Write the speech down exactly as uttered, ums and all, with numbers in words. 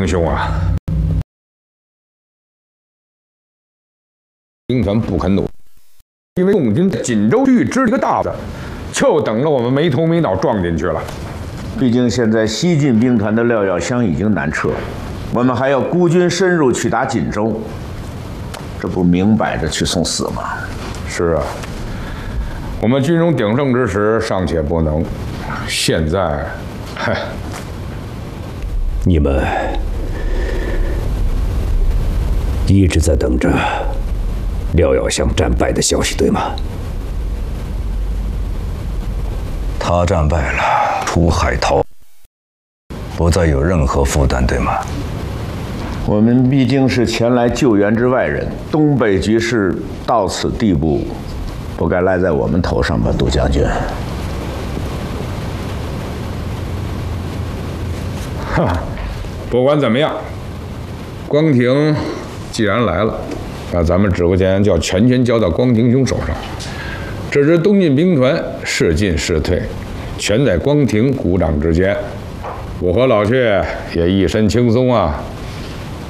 英雄啊！兵团不肯努，因为共军在锦州区域支了一个大的，就等着我们没头没脑撞进去了。 毕竟现在西进兵团的廖耀湘已经南撤，我们还要孤军深入去打锦州，这不明摆着去送死吗？ 是啊，我们军容鼎盛之时尚且不能，现在，嗨， 你们一直在等着廖耀湘战败的消息，对吗？ 他战败了，出海逃，不再有任何负担，对吗？ 我们毕竟是前来救援之外人，东北局势到此地步，不该赖在我们头上吧，杜将军？ 哈，不管怎么样，光庭既然来了，那咱们指挥权就要全权交到光庭兄手上。这支东进兵团是进是退，全在光庭鼓掌之间。我和老薛也一身轻松啊。